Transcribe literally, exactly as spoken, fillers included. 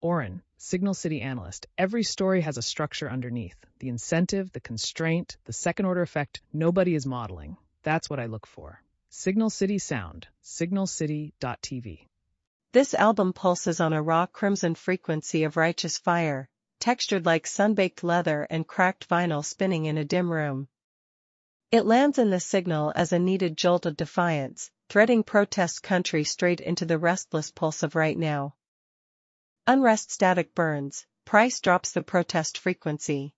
Oren, Signal City analyst. Every story has a structure underneath. The incentive, the constraint, the second-order effect nobody is modeling. That's what I look for. Signal City Sound, signal city dot t v. This album pulses on a raw crimson frequency of righteous fire, textured like sun-baked leather and cracked vinyl spinning in a dim room. It lands in the signal as a needed jolt of defiance, threading protest country straight into the restless pulse of right now. Unrest static burns, price drops the protest frequency.